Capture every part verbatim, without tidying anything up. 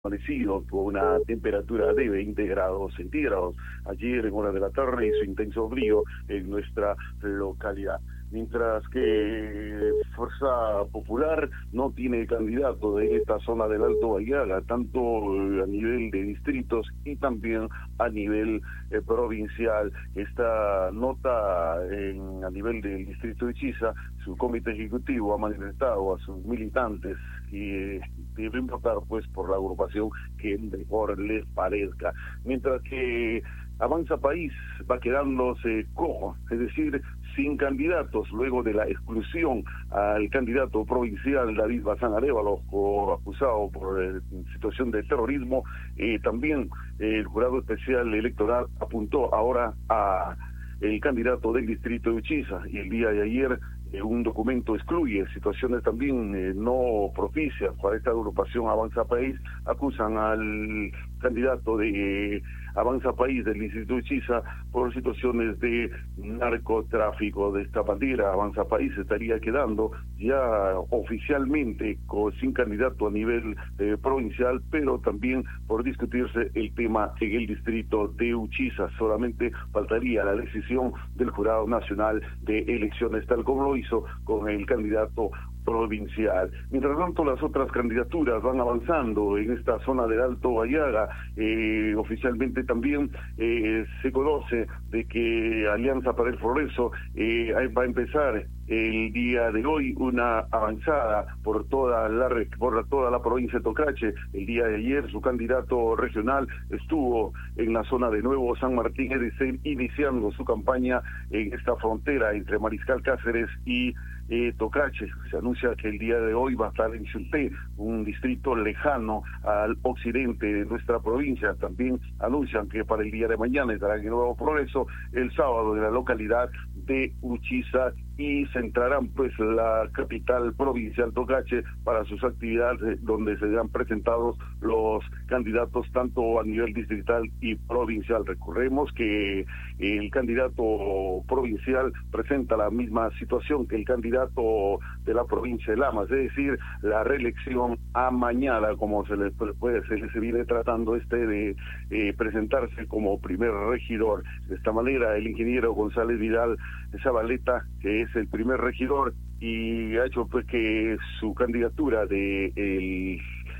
amanecido con una temperatura de veinte grados centígrados ayer en hora de la tarde hizo intenso frío en nuestra localidad. Mientras que Fuerza Popular no tiene candidato en esta zona del Alto Bayaga, tanto a nivel de distritos y también a nivel eh, provincial. Esta nota en, a nivel del distrito de Chiza, su comité ejecutivo ha manifestado a sus militantes que eh, deben votar pues por la agrupación que mejor les parezca. Mientras que Avanza País va quedándose cojo, es decir, sin candidatos, luego de la exclusión al candidato provincial David Bazán Arévalo, acusado por eh, situación de terrorismo. Eh, también eh, el jurado especial electoral apuntó ahora a el candidato del distrito de Uchiza, y el día de ayer eh, un documento excluye situaciones también eh, no propicias para esta agrupación Avanza País. Acusan al candidato de eh, Avanza País del distrito de Chiza por situaciones de narcotráfico. De esta manera, Avanza País estaría quedando ya oficialmente con, sin candidato a nivel eh, provincial, pero también por discutirse el tema en el distrito de Uchiza. Solamente faltaría la decisión del Jurado Nacional de Elecciones, tal como lo hizo con el candidato provincial. Mientras tanto, las otras candidaturas van avanzando en esta zona del Alto Bayaga. Eh, oficialmente también eh, se conoce de que Alianza para el Progreso eh, va a empezar el día de hoy una avanzada por toda la por toda la provincia de Tocache. El día de ayer su candidato regional estuvo en la zona de Nuevo San Martín, es decir, iniciando su campaña en esta frontera entre Mariscal Cáceres y Eh, Tocache. Se anuncia que el día de hoy va a estar en Chunté, un distrito lejano al occidente de nuestra provincia. También anuncian que para el día de mañana estará en Nuevo Progreso, el sábado en la localidad de Uchiza, y centrarán pues la capital provincial Tocache para sus actividades, donde serán presentados los candidatos tanto a nivel distrital y provincial. Recordemos que el candidato provincial presenta la misma situación que el candidato de la provincia de Lamas, es decir, la reelección amañada, como se le puede se les viene tratando este de eh, presentarse como primer regidor. De esta manera, el ingeniero González Vidal Zabaleta, que es el primer regidor, y ha hecho pues que su candidatura de el,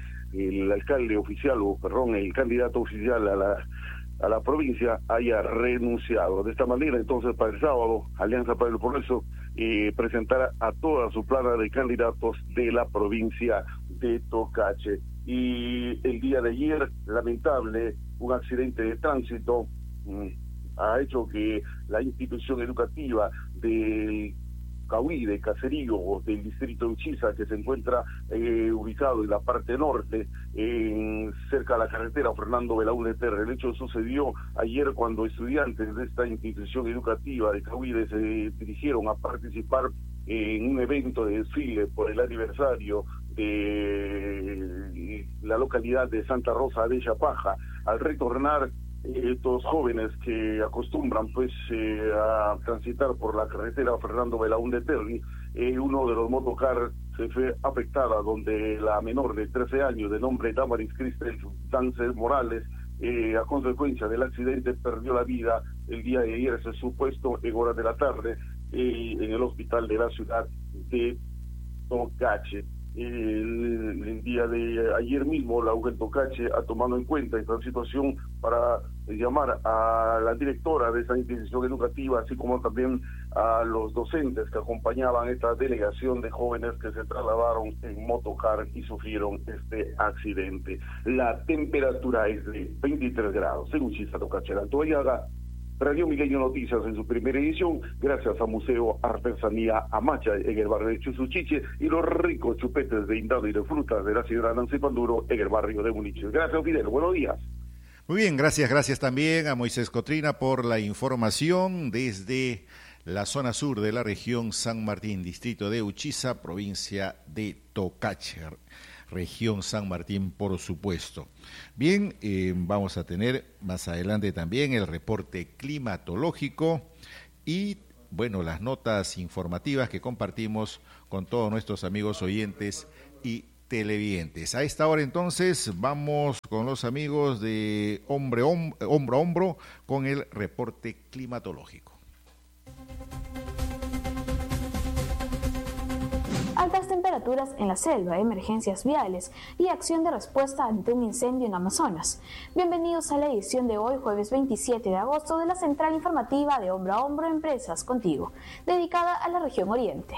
el alcalde oficial, o perdón, el candidato oficial a la a la provincia haya renunciado. De esta manera, entonces, para el sábado, Alianza para el Progreso eh, presentará a toda su plana de candidatos de la provincia de Tocache. Y el día de ayer, lamentable, un accidente de tránsito mmm, ha hecho que la institución educativa del Cahuí, de Caserío, del distrito de Uchiza, que se encuentra eh, ubicado en la parte norte, en, cerca de la carretera Fernando Belaúnde Terra. El hecho sucedió ayer cuando estudiantes de esta institución educativa de Cahuí se dirigieron a participar en un evento de desfile por el aniversario de la localidad de Santa Rosa de Chapaja. Al retornar, estos jóvenes que acostumbran pues eh, a transitar por la carretera Fernando Belaúnde Terry, eh, uno de los motocar se fue afectada, donde la menor de trece años de nombre Damaris Cristel Dances Morales, eh, a consecuencia del accidente perdió la vida el día de ayer, se supuesto en horas de la tarde, eh, en el hospital de la ciudad de Tocache. El, el día de ayer mismo la U G Tocache ha tomado en cuenta esta situación para llamar a la directora de esa institución educativa, así como también a los docentes que acompañaban esta delegación de jóvenes que se trasladaron en motocar y sufrieron este accidente. La temperatura es de veintitrés grados en Uchiza, Tocache, Alto Bayaga. Radio Miguelño Noticias en su primera edición, gracias a Museo Artesanía Amacha en el barrio de Chusuchiche y los ricos chupetes de hindado y de frutas de la señora Nancy Panduro en el barrio de Muniches. Gracias, Fidel. Buenos días. Muy bien, gracias, gracias también a Moisés Cotrina por la información desde la zona sur de la región San Martín, distrito de Uchiza, provincia de Tocache. Región San Martín, por supuesto. Bien, eh, vamos a tener más adelante también el reporte climatológico y, bueno, las notas informativas que compartimos con todos nuestros amigos oyentes y televidentes. A esta hora entonces vamos con los amigos de Hombre Hom- Hombro a Hombro con el reporte climatológico. Altas temperaturas en la selva, emergencias viales y acción de respuesta ante un incendio en Amazonas. Bienvenidos a la edición de hoy, jueves veintisiete de agosto, de la Central Informativa de Hombro a Hombro Empresas Contigo, dedicada a la región Oriente.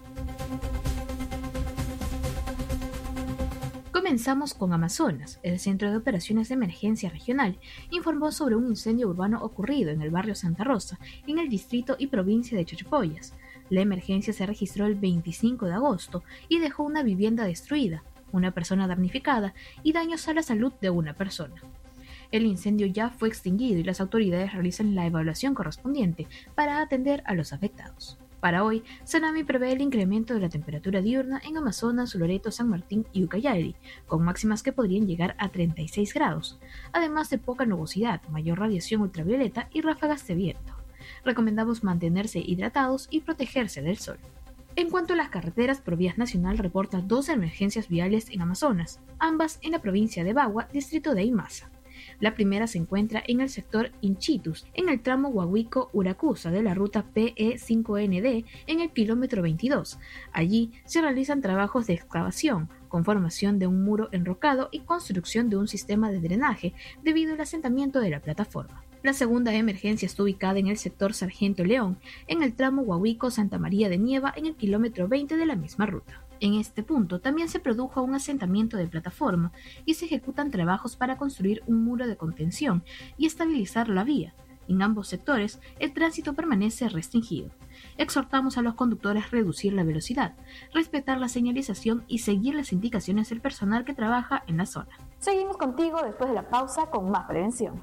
Comenzamos con Amazonas. El Centro de Operaciones de Emergencia Regional informó sobre un incendio urbano ocurrido en el barrio Santa Rosa, en el distrito y provincia de Chachapoyas. La emergencia se registró el veinticinco de agosto y dejó una vivienda destruida, una persona damnificada y daños a la salud de una persona. El incendio ya fue extinguido y las autoridades realizan la evaluación correspondiente para atender a los afectados. Para hoy, Sanami prevé el incremento de la temperatura diurna en Amazonas, Loreto, San Martín y Ucayali, con máximas que podrían llegar a treinta y seis grados, además de poca nubosidad, mayor radiación ultravioleta y ráfagas de viento. Recomendamos mantenerse hidratados y protegerse del sol. En cuanto a las carreteras, Provías Nacional reporta dos emergencias viales en Amazonas, ambas en la provincia de Bagua, distrito de Imasa. La primera se encuentra en el sector Inchitus, en el tramo Huahuico-Uracusa de la ruta P E cinco N D, en el kilómetro veintidós. Allí se realizan trabajos de excavación, con formación de un muro enrocado y construcción de un sistema de drenaje debido al asentamiento de la plataforma. La segunda emergencia está ubicada en el sector Sargento León, en el tramo Huahuico-Santa María de Nieva, en el kilómetro veinte de la misma ruta. En este punto también se produjo un asentamiento de plataforma y se ejecutan trabajos para construir un muro de contención y estabilizar la vía. En ambos sectores, el tránsito permanece restringido. Exhortamos a los conductores a reducir la velocidad, respetar la señalización y seguir las indicaciones del personal que trabaja en la zona. Seguimos contigo después de la pausa con más prevención.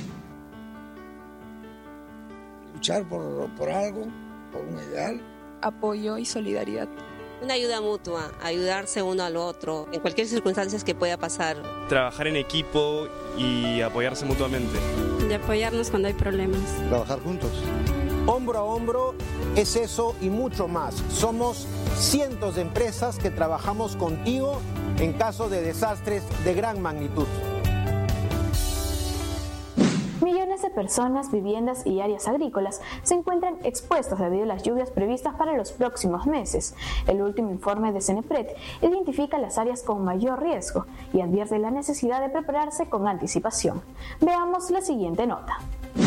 Luchar por, por algo, por un ideal. Apoyo y solidaridad. Una ayuda mutua, ayudarse uno al otro, en cualquier circunstancia que pueda pasar. Trabajar en equipo y apoyarse mutuamente. Y apoyarnos cuando hay problemas. Trabajar juntos. Hombro a hombro es eso y mucho más. Somos cientos de empresas que trabajamos contigo en caso de desastres de gran magnitud. Millones de personas, viviendas y áreas agrícolas se encuentran expuestas debido a las lluvias previstas para los próximos meses. El último informe de Cenepret identifica las áreas con mayor riesgo y advierte la necesidad de prepararse con anticipación. Veamos la siguiente nota.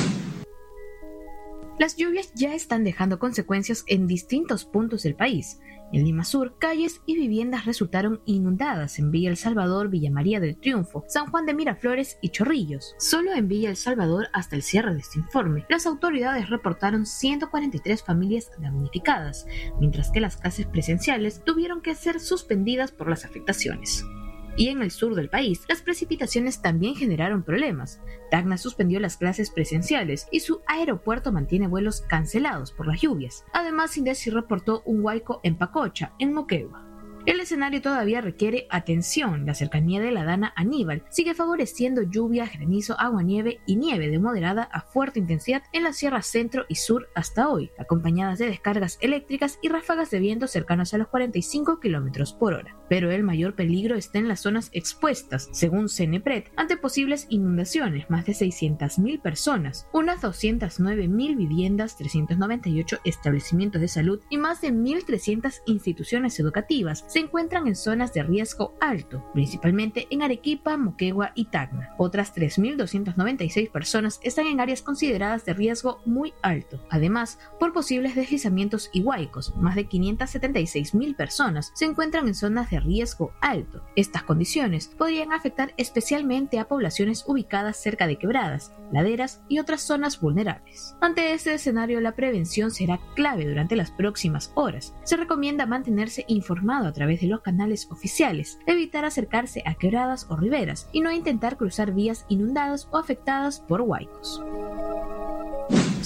Las lluvias ya están dejando consecuencias en distintos puntos del país. En Lima Sur, calles y viviendas resultaron inundadas en Villa El Salvador, Villa María del Triunfo, San Juan de Miraflores y Chorrillos. Solo en Villa El Salvador, hasta el cierre de este informe, las autoridades reportaron ciento cuarenta y tres familias damnificadas, mientras que las clases presenciales tuvieron que ser suspendidas por las afectaciones. Y en el sur del país, las precipitaciones también generaron problemas. Tacna suspendió las clases presenciales y su aeropuerto mantiene vuelos cancelados por las lluvias. Además, INDECI reportó un huaico en Pacocha, en Moquegua. El escenario todavía requiere atención. La cercanía de la Dana Aníbal sigue favoreciendo lluvia, granizo, aguanieve y nieve de moderada a fuerte intensidad en la Sierra Centro y Sur hasta hoy, acompañadas de descargas eléctricas y ráfagas de viento cercanos a los cuarenta y cinco kilómetros por hora. Pero el mayor peligro está en las zonas expuestas, según Cenepret, ante posibles inundaciones. Más de seiscientas mil personas, unas doscientas nueve mil viviendas, trescientos noventa y ocho establecimientos de salud y más de mil trescientas instituciones educativas se encuentran en zonas de riesgo alto, principalmente en Arequipa, Moquegua y Tacna. Otras tres mil doscientas noventa y seis personas están en áreas consideradas de riesgo muy alto. Además, por posibles deslizamientos y huaicos, más de quinientas setenta y seis mil personas se encuentran en zonas de riesgo alto. Estas condiciones podrían afectar especialmente a poblaciones ubicadas cerca de quebradas, laderas y otras zonas vulnerables. Ante este escenario, la prevención será clave durante las próximas horas. Se recomienda mantenerse informado a través de los canales oficiales, evitar acercarse a quebradas o riberas y no intentar cruzar vías inundadas o afectadas por huaicos.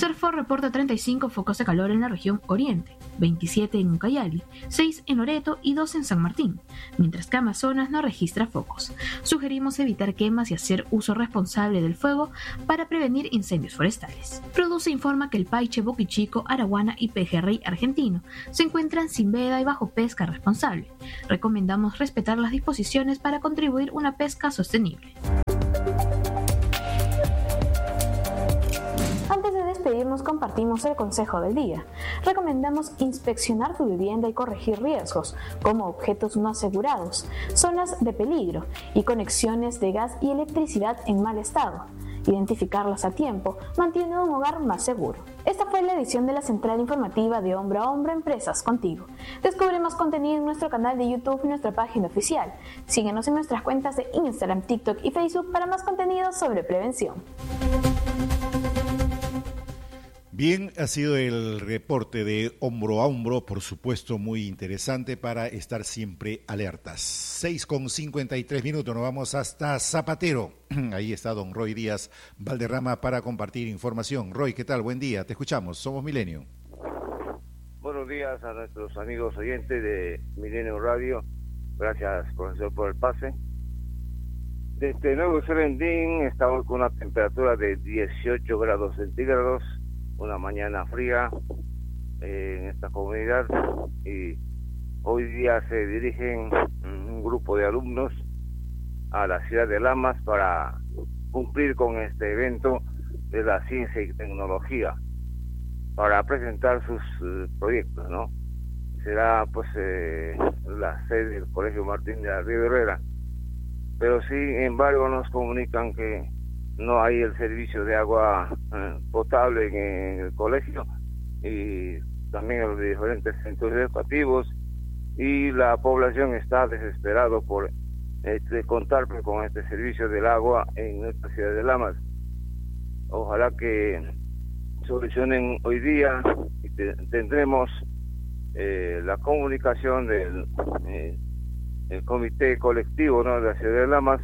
Serfor reporta treinta y cinco focos de calor en la región Oriente, veintisiete en Ucayali, seis en Loreto y dos en San Martín, mientras que Amazonas no registra focos. Sugerimos evitar quemas y hacer uso responsable del fuego para prevenir incendios forestales. Produce informa que el Paiche, Boquichico, Araguana y Pejerrey argentino se encuentran sin veda y bajo pesca responsable. Recomendamos respetar las disposiciones para contribuir a una pesca sostenible. Antes de despedirnos, compartimos el consejo del día. Recomendamos inspeccionar tu vivienda y corregir riesgos, como objetos no asegurados, zonas de peligro y conexiones de gas y electricidad en mal estado. Identificarlas a tiempo mantiene un hogar más seguro. Esta fue la edición de la central informativa de Hombro a Hombro Empresas Contigo. Descubre más contenido en nuestro canal de YouTube y nuestra página oficial. Síguenos en nuestras cuentas de Instagram, TikTok y Facebook para más contenido sobre prevención. Bien, ha sido el reporte de Hombro a Hombro, por supuesto muy interesante para estar siempre alertas. seis con cincuenta y tres minutos, nos vamos hasta Zapatero. Ahí está don Roy Díaz Valderrama para compartir información. Roy, ¿qué tal? Buen día, te escuchamos, somos Milenio. Buenos días a nuestros amigos oyentes de Milenio Radio. Gracias, profesor, por el pase. Desde Nuevo Serendín estamos con una temperatura de dieciocho grados centígrados. Una mañana fría eh, en esta comunidad, y hoy día se dirigen un grupo de alumnos a la ciudad de Lamas para cumplir con este evento de la ciencia y tecnología, para presentar sus uh, proyectos, ¿no? Será pues eh, la sede del Colegio Martín de la Río Herrera, pero sin embargo nos comunican que no hay el servicio de agua eh, potable en, en el colegio, y también en los diferentes centros educativos, y la población está desesperado por este, contar con este servicio del agua en nuestra ciudad de Lamas. Ojalá que solucionen hoy día y te, tendremos eh, la comunicación del eh, el comité colectivo, ¿no?, de la ciudad de Lamas,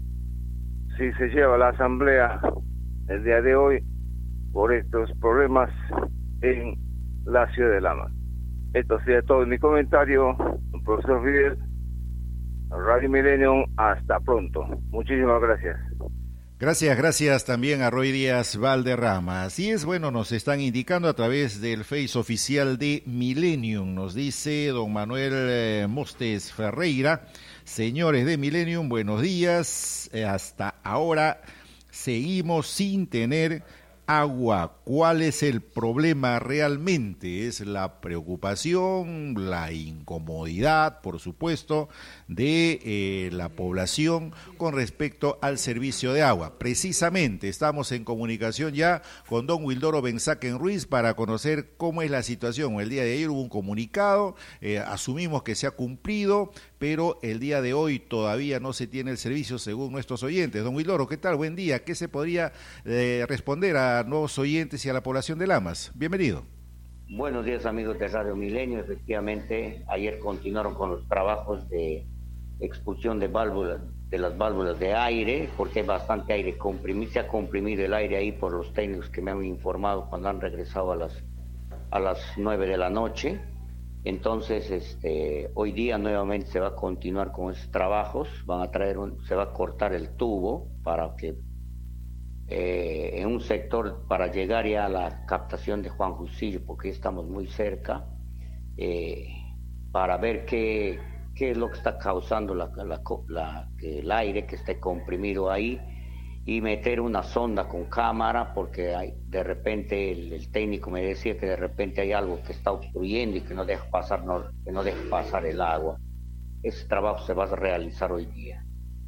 si se lleva la asamblea el día de hoy por estos problemas en la ciudad de Lamas. Esto sería todo en mi comentario, profesor Fidel, Radio Milenio, hasta pronto. Muchísimas gracias. Gracias, gracias también a Roy Díaz Valderrama. Así es, bueno, nos están indicando a través del Face oficial de Millennium, nos dice don Manuel eh, Mostes Ferreira: señores de Millennium, buenos días, eh, hasta ahora seguimos sin tener agua. ¿Cuál es el problema realmente? Es la preocupación, la incomodidad, por supuesto, de eh, la población con respecto al servicio de agua. Precisamente estamos en comunicación ya con don Wildoro Benzaquen Ruiz para conocer cómo es la situación. El día de ayer hubo un comunicado, eh, asumimos que se ha cumplido, pero el día de hoy todavía no se tiene el servicio según nuestros oyentes. Don Wildoro, ¿qué tal? Buen día. ¿Qué se podría eh, responder a nuevos oyentes y a la población de Lamas? Bienvenido. Buenos días, amigos de Radio Milenio. Efectivamente, ayer continuaron con los trabajos de expulsión de válvulas, de las válvulas de aire, porque hay bastante aire comprimido, se ha comprimido el aire ahí por los técnicos que me han informado cuando han regresado a las a las nueve de la noche. Entonces, este, hoy día nuevamente se va a continuar con esos trabajos, van a traer un, se va a cortar el tubo para que eh, en un sector para llegar ya a la captación de Juan Jusillo, porque estamos muy cerca, eh, para ver qué, qué es lo que está causando la, la, la, el aire que esté comprimido ahí, y meter una sonda con cámara, porque hay, de repente el, el técnico me decía que de repente hay algo que está obstruyendo y que no deja pasar, no, que no deja pasar el agua. Ese trabajo se va a realizar hoy día.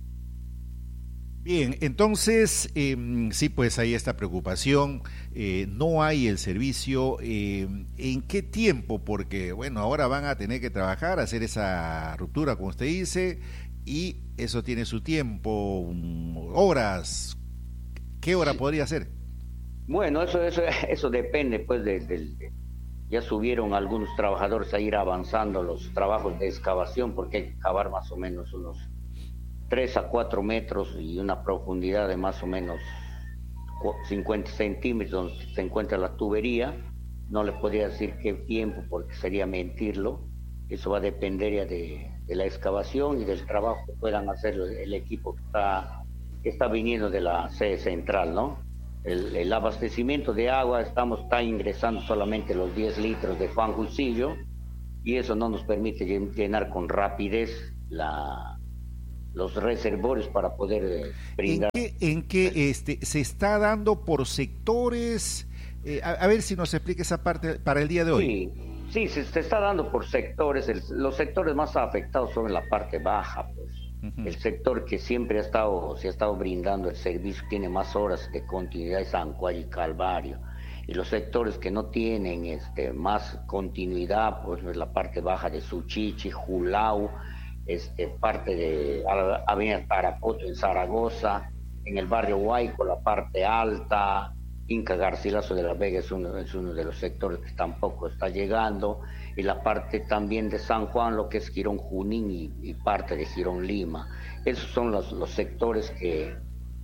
Bien, entonces, eh, sí, pues hay esta preocupación, eh, no hay el servicio, eh, ¿en qué tiempo? Porque, bueno, ahora van a tener que trabajar, hacer esa ruptura, como usted dice, y eso tiene su tiempo, horas. ¿Qué hora podría ser? Bueno, eso eso eso depende, pues, de, de, de ya subieron algunos trabajadores a ir avanzando los trabajos de excavación, porque hay que cavar más o menos unos tres a cuatro metros y una profundidad de más o menos cincuenta centímetros donde se encuentra la tubería. No le podría decir qué tiempo porque sería mentirlo. Eso va a depender ya de, de la excavación y del trabajo que puedan hacer el, el equipo que está, que está viniendo de la sede central, ¿no? El, el abastecimiento de agua, estamos está ingresando solamente los diez litros de Juan Jusillo, y eso no nos permite llenar con rapidez la, los reservorios para poder eh, brindar. ¿En qué, en qué este, se está dando por sectores? Eh, a, a ver si nos explica esa parte para el día de hoy. Sí, sí se, se está dando por sectores. El, los sectores más afectados son en la parte baja, pues. Uh-huh. El sector que siempre ha estado, se ha estado brindando el servicio, tiene más horas de continuidad, es San Juan y Calvario. Y los sectores que no tienen este, más continuidad, pues es la parte baja de Suchichi, Julau, este, parte de Avenida Tarapoto en Zaragoza, en el barrio Huayco, la parte alta, Inca Garcilaso de la Vega es uno, es uno de los sectores que tampoco está llegando, y la parte también de San Juan, lo que es Girón Junín y, y parte de Girón Lima. Esos son los, los sectores que,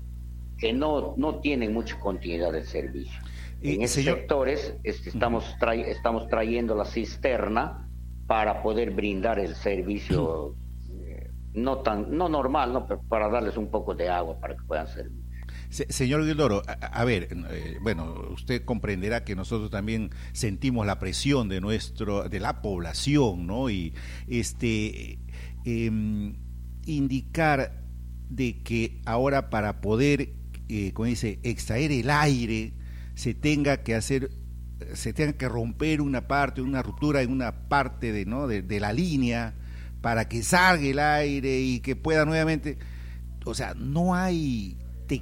que no, no tienen mucha continuidad del servicio. Y en esos señor... sectores este, estamos, tra- estamos trayendo la cisterna para poder brindar el servicio eh, no tan no normal, no, pero para darles un poco de agua para que puedan servir. Se, señor Guildoro, a, a ver, eh, bueno, usted comprenderá que nosotros también sentimos la presión de nuestro, de la población, ¿no? Y este eh, indicar de que ahora para poder, eh, como dice, extraer el aire, se tenga que hacer, se tenga que romper una parte, una ruptura en una parte de, ¿no? de, de la línea para que salga el aire y que pueda nuevamente, o sea, no hay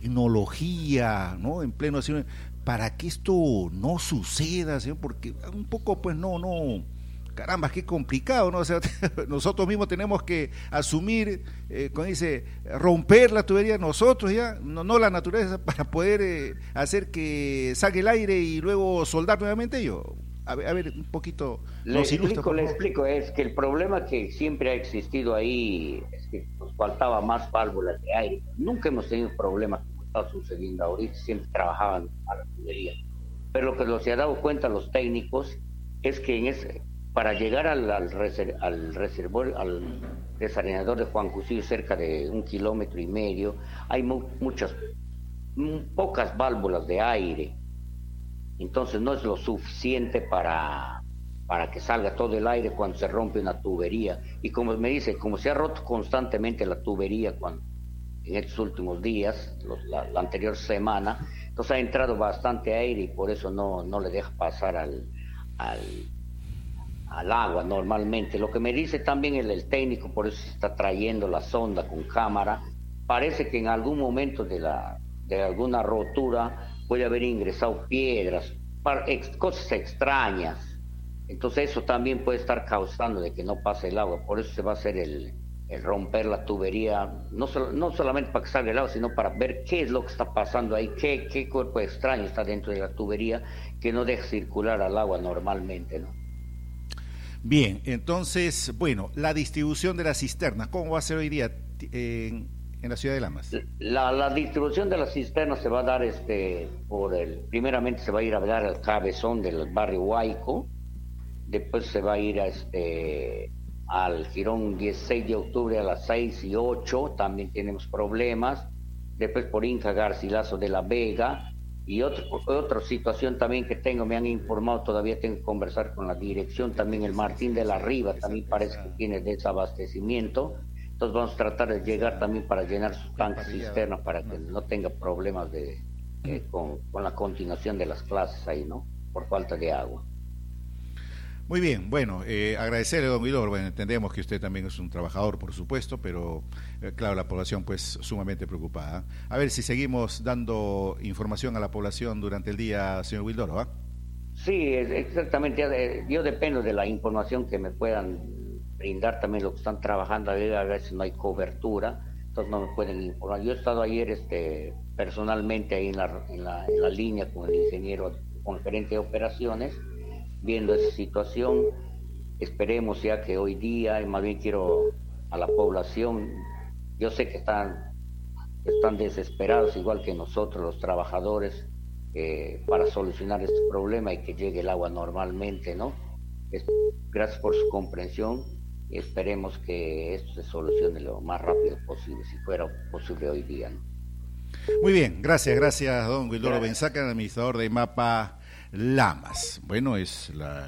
tecnología, ¿no? En pleno para que esto no suceda, señor, porque un poco, pues, no, no, caramba, qué complicado, ¿no? O sea, nosotros mismos tenemos que asumir, eh, como dice, romper la tubería nosotros ya, no, no la naturaleza, para poder eh, hacer que salga el aire y luego soldar nuevamente yo. A ver, a ver un poquito. Le explico, le explico, es que el problema que siempre ha existido ahí es que nos faltaba más válvulas de aire. Nunca hemos tenido problemas como está sucediendo ahorita, siempre trabajaban a la tubería. Pero lo que nos se ha dado cuenta los técnicos es que en ese, para llegar al, al, reser, al reservorio, al desalinador de Juan Jusillo, cerca de un kilómetro y medio, hay mu muchas, pocas válvulas de aire. Entonces no es lo suficiente para, para que salga todo el aire cuando se rompe una tubería. Y como me dice, como se ha roto constantemente la tubería cuando, en estos últimos días, los, la, la anterior semana, entonces ha entrado bastante aire y por eso no, no le deja pasar al, al, al agua normalmente. Lo que me dice también el, el técnico, por eso se está trayendo la sonda con cámara, parece que en algún momento de, la, de alguna rotura puede haber ingresado piedras, para, ex, cosas extrañas. Entonces eso también puede estar causando de que no pase el agua. Por eso se va a hacer el, el romper la tubería, no, so, no solamente para que salga el agua, sino para ver qué es lo que está pasando ahí, qué, qué cuerpo extraño está dentro de la tubería que no deja circular al agua normalmente, ¿no? Bien, entonces, bueno, la distribución de las cisternas, ¿cómo va a ser hoy día en, en la ciudad de Lamas? La, la distribución de las cisternas se va a dar, este, por el, primeramente se va a ir a dar al cabezón del barrio Huayco, después se va a ir a este, al Girón dieciséis de octubre a las seis y ocho, también tenemos problemas, después por Inca Garcilaso de la Vega, y otro, otra situación también que tengo, me han informado, todavía tengo que conversar con la dirección, también el Martín de la Riva, también parece que tiene desabastecimiento. Entonces vamos a tratar de llegar también para llenar sus tanques cisternas para que no tenga problemas de, eh, con, con la continuación de las clases ahí, ¿no? Por falta de agua. Muy bien, bueno, eh, agradecerle, don Guidor. Bueno, entendemos que usted también es un trabajador, por supuesto, pero eh, claro, la población pues sumamente preocupada. A ver si seguimos dando información a la población durante el día, señor Guildoro, ¿ah? Sí, exactamente. Yo dependo de la información que me puedan brindar también los que están trabajando. A veces no hay cobertura, entonces no me pueden informar. Yo he estado ayer este, personalmente ahí en la, en, la, en la línea con el ingeniero, con el gerente de operaciones, viendo esa situación. Esperemos ya que hoy día, y más bien quiero a la población, yo sé que están están desesperados, igual que nosotros los trabajadores, eh, para solucionar este problema y que llegue el agua normalmente, ¿no? Es, gracias por su comprensión. Esperemos que esto se solucione lo más rápido posible, si fuera posible hoy día, ¿no? Muy bien, gracias, gracias, don Wildoro Benzaca, administrador de Mapa Lamas. Bueno, es, la,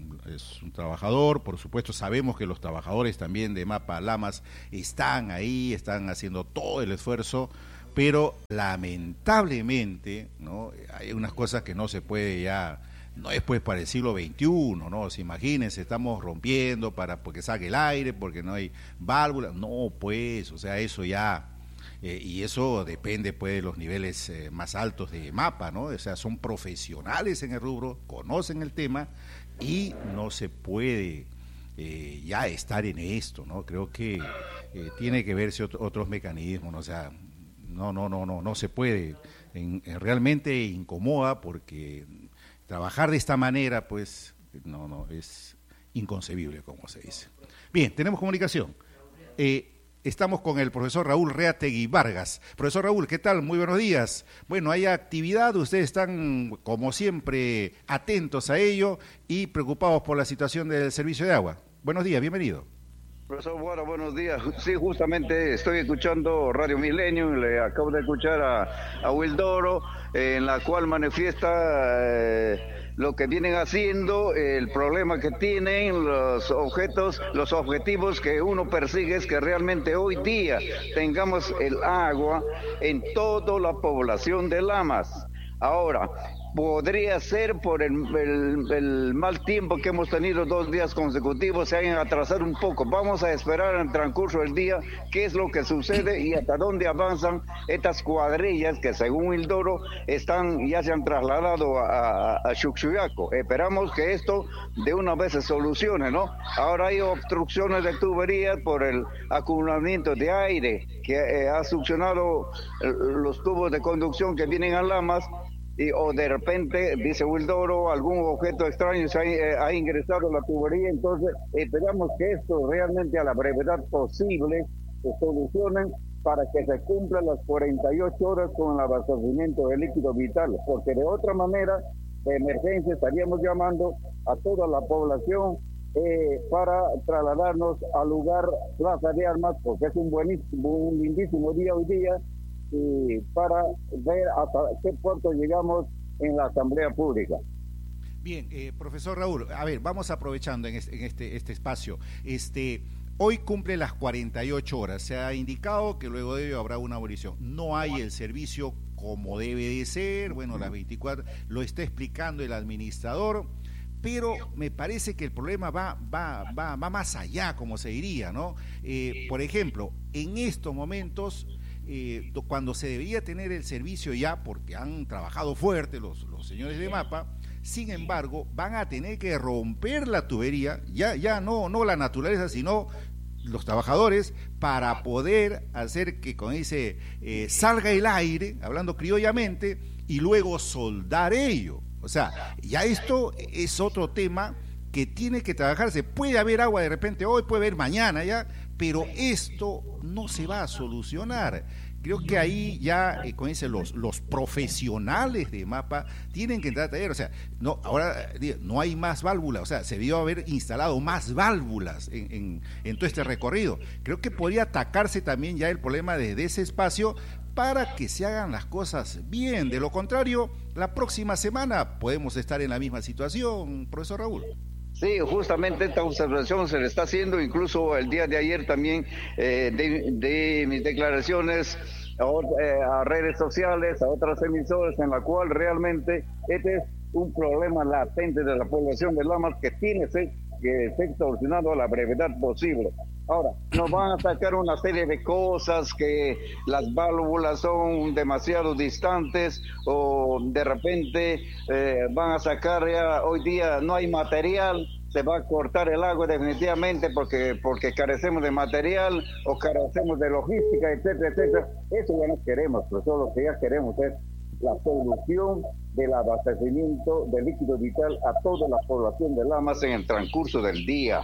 es un trabajador, por supuesto, sabemos que los trabajadores también de Mapa Lamas están ahí, están haciendo todo el esfuerzo, pero lamentablemente, ¿no?, hay unas cosas que no se puede ya, no es pues para el siglo veintiuno, ¿no? Si imagínense, estamos rompiendo para porque saque el aire, porque no hay válvulas, no pues, o sea, eso ya... Eh, y eso depende pues de los niveles eh, más altos de Mapa, ¿no? O sea, son profesionales en el rubro, conocen el tema y no se puede eh, ya estar en esto, ¿no? Creo que eh, tiene que verse otro, otros mecanismos, ¿no? O sea, no, no, no, no, no se puede. En, en realmente incomoda porque trabajar de esta manera, pues, no, no, es inconcebible, como se dice. Bien, tenemos comunicación. Eh, Estamos con el profesor Raúl Reategui Vargas. Profesor Raúl, ¿qué tal? Muy buenos días. Bueno, hay actividad, ustedes están, como siempre, atentos a ello y preocupados por la situación del servicio de agua. Buenos días, bienvenido. Profesor Guara, buenos días. Sí, justamente estoy escuchando Radio Milenio, le acabo de escuchar a, a Wildoro, eh, en la cual manifiesta... Eh, lo que vienen haciendo, el problema que tienen, los objetos, los objetivos que uno persigue es que realmente hoy día tengamos el agua en toda la población de Lamas. Ahora, podría ser por el, el, el mal tiempo que hemos tenido dos días consecutivos, se hayan atrasado un poco. Vamos a esperar en el transcurso del día qué es lo que sucede y hasta dónde avanzan estas cuadrillas que según Wildoro están, ya se han trasladado a, a, a Chuchuyaco. Esperamos que esto de una vez se solucione, ¿no? Ahora hay obstrucciones de tuberías por el acumulamiento de aire que eh, ha succionado los tubos de conducción que vienen a Lamas. Y, o de repente, dice Wildoro, algún objeto extraño se ha, eh, ha ingresado a la tubería, entonces esperamos que esto realmente a la brevedad posible se solucionen para que se cumplan las cuarenta y ocho horas con el abastecimiento de líquido vital, porque de otra manera, de emergencia, estaríamos llamando a toda la población eh, para trasladarnos al lugar Plaza de Armas, porque es un buenísimo, un lindísimo día hoy día, y para ver hasta qué punto llegamos en la Asamblea Pública. Bien, eh, profesor Raúl, a ver, vamos aprovechando en este, en este, este espacio. Este, hoy cumple las cuarenta y ocho horas, se ha indicado que luego de ello habrá una abolición. No hay el servicio como debe de ser, bueno, las veinticuatro, lo está explicando el administrador, pero me parece que el problema va, va, va, va más allá, como se diría, ¿no? Eh, por ejemplo, en estos momentos... Eh, cuando se debería tener el servicio ya, porque han trabajado fuerte los, los señores de Mapa, sin embargo, van a tener que romper la tubería, ya, ya no, no la naturaleza, sino los trabajadores, para poder hacer que, como dice, eh, salga el aire, hablando criollamente, y luego soldar ello. O sea, ya esto es otro tema que tiene que trabajarse. Puede haber agua de repente hoy, puede haber mañana ya, pero esto no se va a solucionar. Creo que ahí ya, eh, como dicen los, los profesionales de Mapa, tienen que entrar a taller. O sea, no, ahora no hay más válvulas, o sea, se debió haber instalado más válvulas en, en, en todo este recorrido. Creo que podría atacarse también ya el problema desde ese espacio para que se hagan las cosas bien. De lo contrario, la próxima semana podemos estar en la misma situación, profesor Raúl. Sí, justamente esta observación se le está haciendo, incluso el día de ayer también eh, de, de mis declaraciones a, eh, a redes sociales, a otras emisoras, en la cual realmente este es un problema latente de la población de Lamas que tiene que ser solucionado a la brevedad posible. Ahora, nos van a sacar una serie de cosas, que las válvulas son demasiado distantes, o de repente eh, van a sacar ya, hoy día no hay material, se va a cortar el agua definitivamente porque porque carecemos de material o carecemos de logística, etcétera, etcétera. Eso ya no queremos, pero eso lo que ya queremos es la solución del abastecimiento de líquido vital a toda la población de Lamas en el transcurso del día.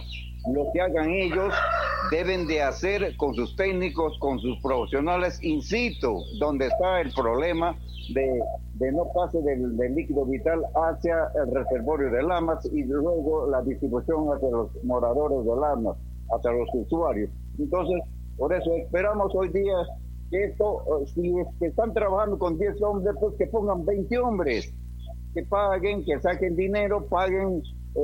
lo que hagan ellos deben de hacer con sus técnicos, con sus profesionales in situ, donde está el problema de, de no pase del, del líquido vital hacia el reservorio de Lamas y luego la distribución hacia los moradores de Lamas, hacia los usuarios. Entonces, por eso esperamos hoy día que esto, si es que están trabajando con diez hombres, pues que pongan veinte hombres, que paguen, que saquen dinero, paguen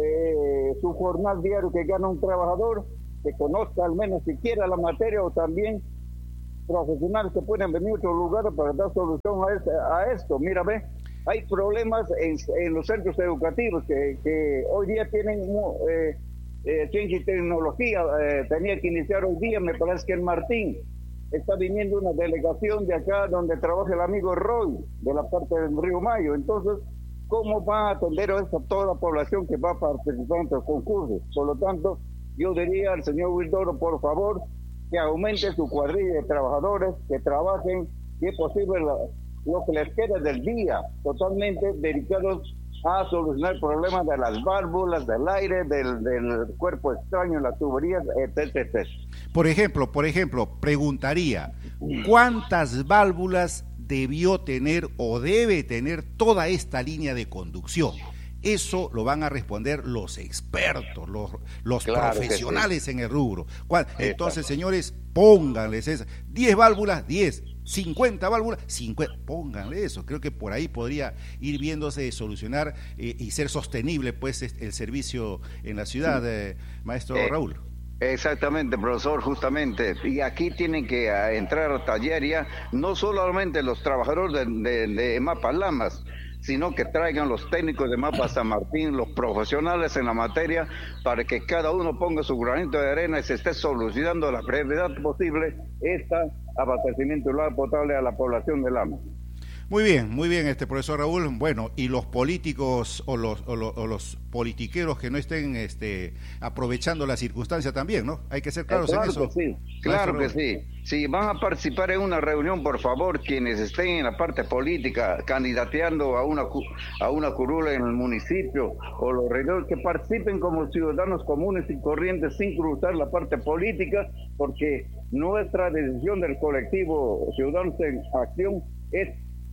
eh, su jornal diario que gana un trabajador, que conozca al menos siquiera la materia, o también profesionales que pueden venir a otro lugar para dar solución a, este, a esto. Mira, ve, hay problemas en, en los centros educativos que, que hoy día tienen eh, eh, ciencia y tecnología, eh, tenía que iniciar hoy día, me parece que en Martín está viniendo una delegación de acá donde trabaja el amigo Roy, de la parte del Río Mayo. Entonces, ¿cómo va a atender a esa, toda la población que va a participar en estos concursos? Por lo tanto, yo diría al señor Wildoro, por favor, que aumente su cuadrilla de trabajadores, que trabajen, si es posible, lo, lo que les queda del día, totalmente dedicados a solucionar problemas de las válvulas, del aire, del, del cuerpo extraño, las tuberías, etcétera, etcétera. Por ejemplo, por ejemplo, preguntaría, ¿cuántas válvulas debió tener o debe tener toda esta línea de conducción? Eso lo van a responder los expertos, los, los claro profesionales sí. en el rubro. Entonces, señores, pónganles esas diez válvulas, diez, cincuenta válvulas, cincuenta, pónganle eso. Creo que por ahí podría ir viéndose de solucionar eh, y ser sostenible pues el servicio en la ciudad, eh, maestro eh. Raúl. Exactamente, profesor, justamente. Y aquí tienen que entrar a taller ya, no solamente los trabajadores de, de, de Mapa Lamas, sino que traigan los técnicos de Mapa San Martín, los profesionales en la materia, para que cada uno ponga su granito de arena y se esté solucionando a la brevedad posible este abastecimiento de agua potable a la población de Lamas. Muy bien, muy bien, este profesor Raúl. Bueno, y los políticos o los, o los, o los politiqueros que no estén este, aprovechando la circunstancia también, ¿no? Hay que ser claros eh, claro en eso. Que sí, claro que sí. Si van a participar en una reunión, por favor, quienes estén en la parte política, candidateando a una a una curula en el municipio, o los regidores, que participen como ciudadanos comunes y corrientes sin cruzar la parte política, porque nuestra decisión del colectivo Ciudadanos en Acción es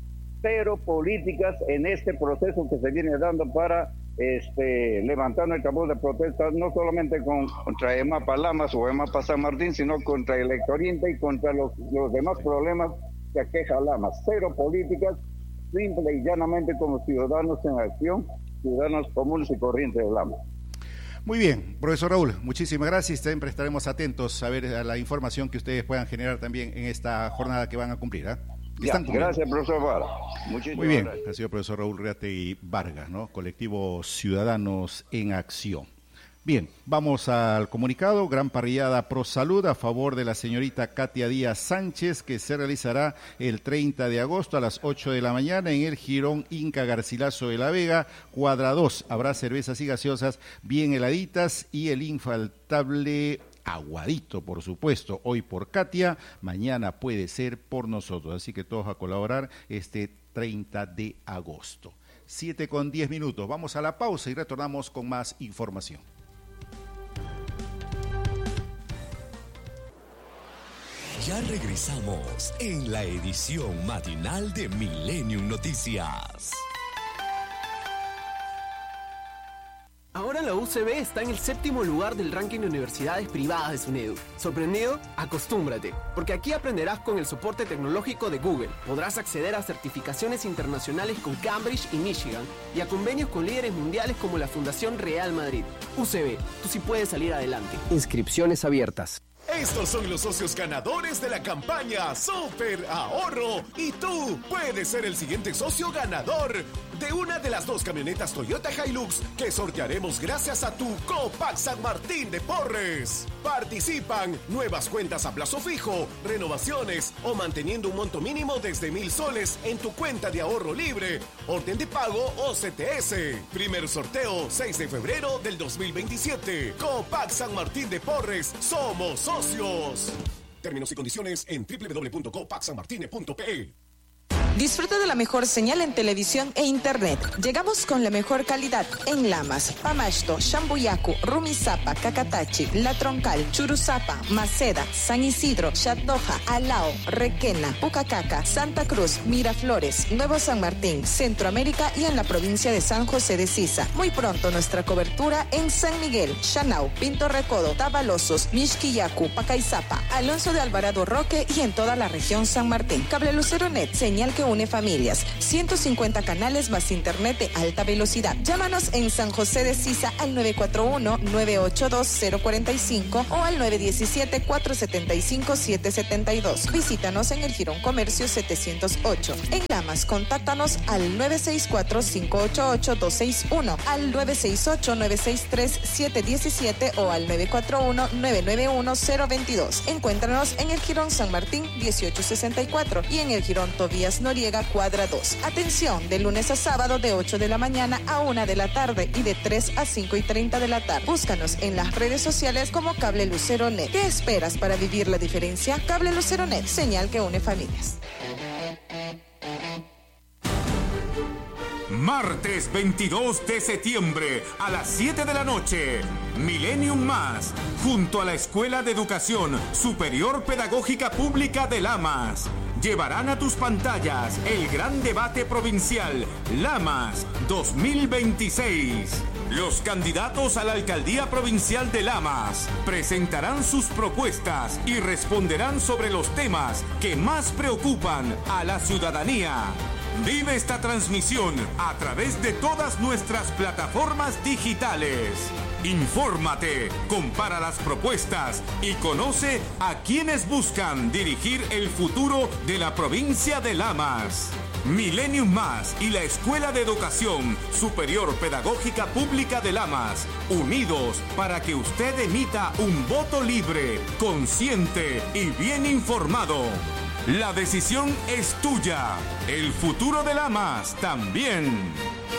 cero políticas en este proceso que se viene dando para este levantar nuestra voz de protesta, no solamente con, contra EMAPA Lamas o EMAPA San Martín, sino contra el Oriente y contra los, los demás problemas que aqueja Lamas. Cero políticas, simple y llanamente como ciudadanos en acción, ciudadanos comunes y corrientes de Lamas. Muy bien, profesor Raúl, muchísimas gracias. Siempre estaremos atentos a ver a la información que ustedes puedan generar también en esta jornada que van a cumplir, ¿eh? Ya, gracias, profesor Vargas. Muchísimas Muy bien, gracias. ha sido el profesor Raúl Reategui Vargas, ¿no? Colectivo Ciudadanos en Acción. Bien, vamos al comunicado. Gran parrillada Pro Salud a favor de la señorita Katia Díaz Sánchez, que se realizará el treinta de agosto a las ocho de la mañana en el Jirón Inca Garcilaso de la Vega, cuadra dos. Habrá cervezas y gaseosas bien heladitas y el infaltable aguadito, por supuesto, hoy por Katia, mañana puede ser por nosotros, así que todos a colaborar este treinta de agosto. siete con diez minutos, vamos a la pausa y retornamos con más información. Ya regresamos en la edición matinal de Millennium Noticias. Ahora la U C B está en el séptimo lugar del ranking de universidades privadas de SUNEDU. ¿Sorprendido? Acostúmbrate, porque aquí aprenderás con el soporte tecnológico de Google. Podrás acceder a certificaciones internacionales con Cambridge y Michigan y a convenios con líderes mundiales como la Fundación Real Madrid. U C B, tú sí puedes salir adelante. Inscripciones abiertas. Estos son los socios ganadores de la campaña Super Ahorro y tú puedes ser el siguiente socio ganador de una de las dos camionetas Toyota Hilux que sortearemos gracias a tu Copac San Martín de Porres. Participan nuevas cuentas a plazo fijo, renovaciones o manteniendo un monto mínimo desde mil soles en tu cuenta de ahorro libre, orden de pago o C T S. Primer sorteo seis de febrero del dos mil veintisiete. Copac San Martín de Porres, somos socios. Términos y condiciones en doble u doble u doble u punto copac san martine punto p e. Disfruta de la mejor señal en televisión e internet. Llegamos con la mejor calidad en Lamas, Pamasto, Shambuyacu, Rumisapa, Cacatachi, La Troncal, Churuzapa, Maceda, San Isidro, Chatoja, Alao, Requena, Pucacaca, Santa Cruz, Miraflores, Nuevo San Martín, Centroamérica y en la provincia de San José de Sisa. Muy pronto nuestra cobertura en San Miguel, Chanau, Pinto Recodo, Tabalosos, Mixquillacu, Pacaizapa, Alonso de Alvarado Roque y en toda la región San Martín. Cable Lucero Net, señal que une familias. ciento cincuenta canales más internet de alta velocidad. Llámanos en San José de Sisa al nueve cuatro uno, nueve ocho dos, cero cuatro cinco o al nueve uno siete, cuatro siete cinco, siete siete dos. Visítanos en el Girón Comercio setecientos ocho. En Lamas, contáctanos al nueve seis cuatro, cinco ocho ocho, dos seis uno, al nueve seis ocho, nueve seis tres, siete uno siete o al nueve cuatro uno, nueve nueve uno, cero dos dos. Encuéntranos en el Girón San Martín dieciocho sesenta y cuatro y en el Girón Tobías Noriega cuadra dos. Atención, de lunes a sábado de ocho de la mañana a una de la tarde y de tres a cinco y treinta de la tarde. Búscanos en las redes sociales como Cable Lucero Net. ¿Qué esperas para vivir la diferencia? Cable Lucero Net, señal que une familias. Martes veintidós de septiembre a las siete de la noche, Millennium Más, junto a la Escuela de Educación Superior Pedagógica Pública de Lamas. Llevarán a tus pantallas el gran debate provincial Lamas dos mil veintiséis. Los candidatos a la alcaldía provincial de Lamas presentarán sus propuestas y responderán sobre los temas que más preocupan a la ciudadanía. Vive esta transmisión a través de todas nuestras plataformas digitales. Infórmate, compara las propuestas y conoce a quienes buscan dirigir el futuro de la provincia de Lamas. Millennium Más y la Escuela de Educación Superior Pedagógica Pública de Lamas, unidos para que usted emita un voto libre, consciente y bien informado. La decisión es tuya. El futuro de Lamas también.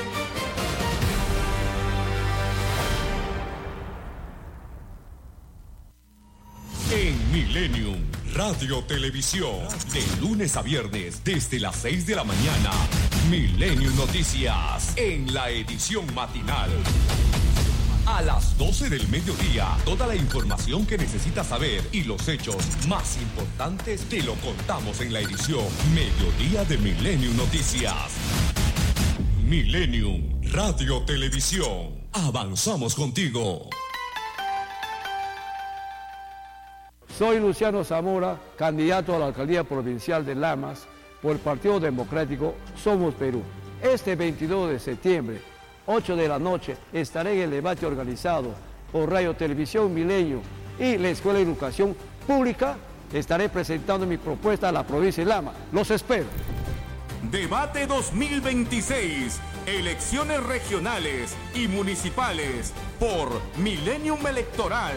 En Millennium Radio Televisión, de lunes a viernes desde las seis de la mañana, Millennium Noticias en la edición matinal. A las doce del mediodía, toda la información que necesitas saber y los hechos más importantes te lo contamos en la edición Mediodía de Millennium Noticias. Millennium Radio Televisión. Avanzamos contigo. Soy Luciano Zamora, candidato a la alcaldía provincial de Lamas por el Partido Democrático Somos Perú. Este veintidós de septiembre, ocho de la noche, estaré en el debate organizado por Radio Televisión Milenio y la Escuela de Educación Pública. Estaré presentando mi propuesta a la provincia de Lamas. Los espero. Debate dos mil veintiséis. Elecciones regionales y municipales por Millennium Electoral.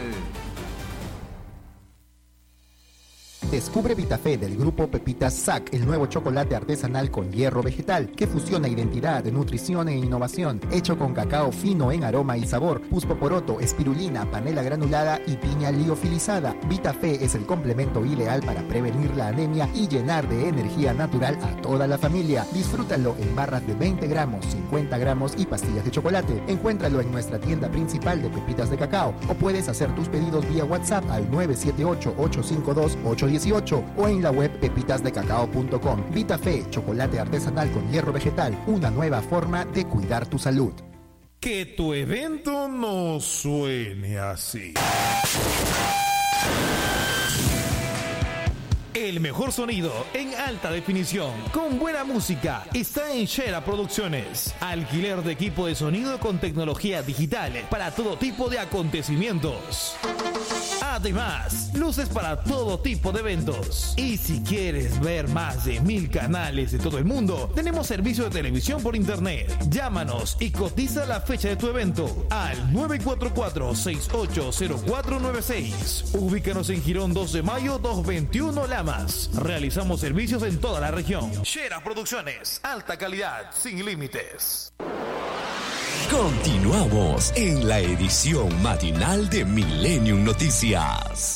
Descubre Vitafé del grupo Pepitas S A C, el nuevo chocolate artesanal con hierro vegetal que fusiona identidad, nutrición e innovación, hecho con cacao fino en aroma y sabor, puspoporoto, espirulina, panela granulada y piña liofilizada. Vitafé es el complemento ideal para prevenir la anemia y llenar de energía natural a toda la familia. Disfrútalo en barras de veinte gramos, cincuenta gramos y pastillas de chocolate. Encuéntralo en nuestra tienda principal de Pepitas de Cacao o puedes hacer tus pedidos vía WhatsApp al nueve siete ocho, ocho cinco dos, ocho uno ocho o en la web pepitas de cacao punto com. Vitafé, chocolate artesanal con hierro vegetal, una nueva forma de cuidar tu salud. Que tu evento no suene así. El mejor sonido en alta definición, con buena música, está en Shera Producciones. Alquiler de equipo de sonido con tecnología digital para todo tipo de acontecimientos. Además, luces para todo tipo de eventos. Y si quieres ver más de mil canales de todo el mundo, tenemos servicio de televisión por internet. Llámanos y cotiza la fecha de tu evento al nueve cuatro cuatro, seis ocho cero cuatro nueve seis. Ubícanos en Girón dos de mayo doscientos veintiuno Lamas. Realizamos servicios en toda la región. Shera Producciones, alta calidad, sin límites. Continuamos en la edición matinal de Millennium Noticias.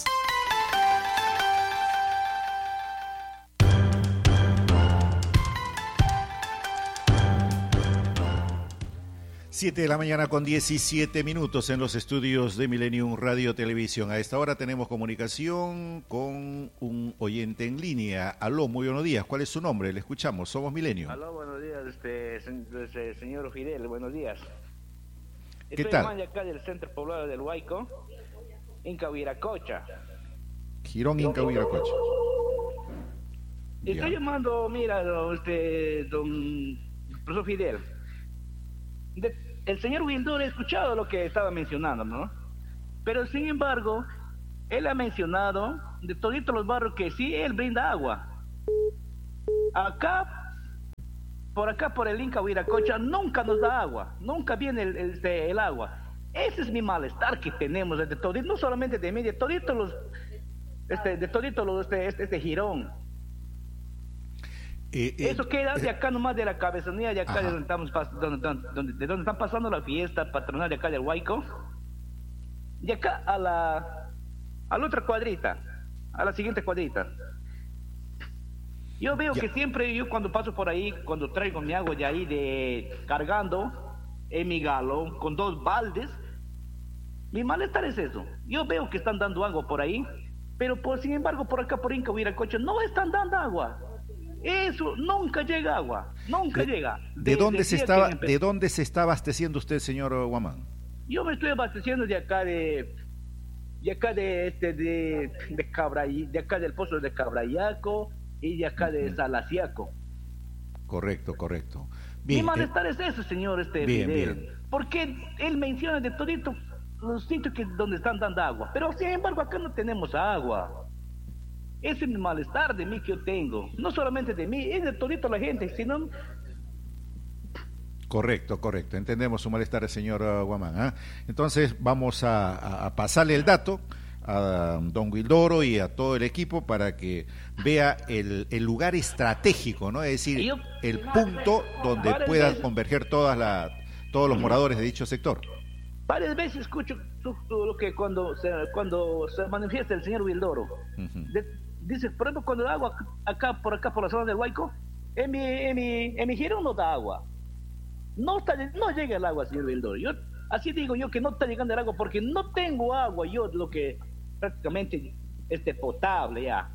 siete de la mañana con diecisiete minutos en los estudios de Millennium Radio Televisión. A esta hora tenemos comunicación con un oyente en línea. Aló, muy buenos días. ¿Cuál es su nombre? Le escuchamos. Somos Millennium. Aló, buenos días, este, este, señor Fidel, buenos días. ¿Qué Estoy tal? llamando acá del centro poblado del Huayco, Inca Huiracocha. Girón Inca Huiracocha. Estoy llamando, mira, este, don profesor Fidel. De, el señor Wildor ha escuchado lo que estaba mencionando, ¿no? Pero sin embargo, él ha mencionado de toditos los barrios que sí, él brinda agua. Acá, por acá, por el Inca Huiracocha, nunca nos da agua, nunca viene el, el, este, el agua. Ese es mi malestar que tenemos de toditos, no solamente de mí, de toditos los, este, de toditos los, este, este, este girón. Eh, eh, Eso queda de eh, acá nomás de la cabezanía de acá ajá. de donde, estamos, pas- donde, donde, donde- de donde están pasando la fiesta patronal de acá del Huayco, de acá a la a la otra cuadrita, a la siguiente cuadrita. Yo veo Ya. que siempre yo cuando paso por ahí, cuando traigo mi agua de ahí de cargando en mi galón con dos baldes, mi malestar es eso. Yo veo que están dando agua por ahí, pero por sin embargo por acá por Inca Huiracocha no están dando agua. Eso nunca llega agua, nunca ¿De, llega. de Desde dónde el se día estaba, que empe- de dónde se está abasteciendo usted, señor Guamán? Yo me estoy abasteciendo de acá de de acá de este de de Cabray, de acá del pozo de Cabrayaco y de acá de Salaciaco. Correcto, correcto. Mi Bien, eh, malestar es eso, señor este bien, Fidel. bien. Porque él menciona de todito los sitios que donde están dando agua, pero sin embargo acá no tenemos agua. Ese es mi malestar de mí que yo tengo, no solamente de mí, es de todito la gente, sino correcto, correcto. Entendemos su malestar, señor uh, Guamán. ¿ah? Entonces vamos a, a- a pasarle el dato a don Wildoro y a todo el equipo para que vea el, el lugar estratégico, ¿no? Es decir, Yo- el punto donde Varias puedan veces- converger todas la, todos los moradores de dicho sector. varias veces escucho tú- tú lo que cuando se, cuando se manifiesta el señor Wildoro. Ujú. De- dice, por ejemplo, cuando da agua acá, por acá, por la zona del Huayco, en mi, en mi, en mi girón no da agua. No está, no llega el agua, señor Wildoro. Yo, así digo yo que no está llegando el agua porque no tengo agua, yo lo que prácticamente este potable ya.